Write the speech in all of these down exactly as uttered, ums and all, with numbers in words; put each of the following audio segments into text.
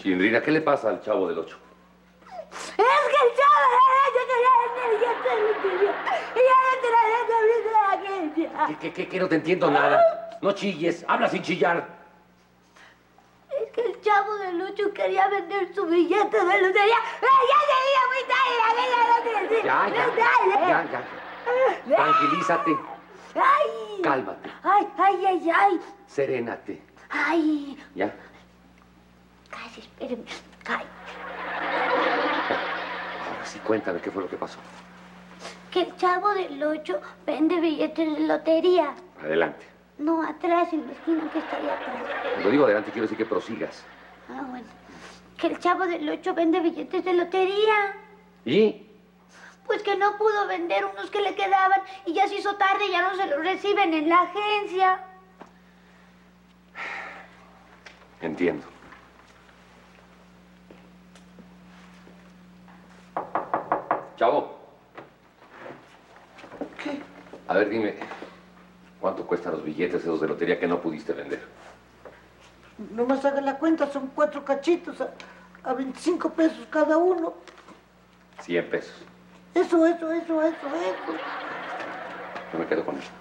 Chilindrina, ¿qué le pasa al Chavo del Ocho? Es que el Chavo del Ocho quería vender billetes de lotería y ya no te la agencia. ¿Qué, qué, qué, qué? No te entiendo nada. No chilles, habla sin chillar. Es que el Chavo del Ocho quería vender su billete de lotería. ¡Ya sería muy tarde la venta de lotería! Ya, ya, ya, ya, ya. Tranquilízate. ¡Ay! Cálmate. ¡Ay, ay, ay, ay! Serénate. ¡Ay! ¿Ya? Cállate, espérenme. Cállate. Ahora sí, cuéntame qué fue lo que pasó. Que el Chavo del Ocho vende billetes de lotería. Adelante. No, atrás, en la esquina que está ahí atrás. Cuando digo adelante, quiero decir que prosigas. Ah, bueno. Que el Chavo del Ocho vende billetes de lotería. ¿Y? Pues que no pudo vender unos que le quedaban y ya se hizo tarde y ya no se los reciben en la agencia. Entiendo. Chavo. ¿Qué? A ver, dime, ¿cuánto cuestan los billetes esos de lotería que no pudiste vender? Nomás haga la cuenta, son cuatro cachitos a, a veinticinco pesos cada uno. Cien pesos. Eso, eso, eso, eso, eso. Yo me quedo con eso.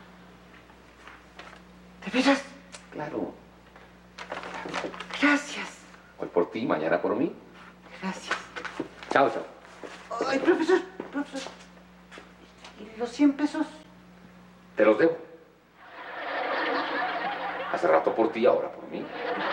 ¿De veras? Claro. Gracias. Hoy por ti, mañana por mí. Gracias. Chao, chao. Ay, profesor, profesor. ¿Y los cien pesos? Te los debo. Hace rato por ti, ahora por mí.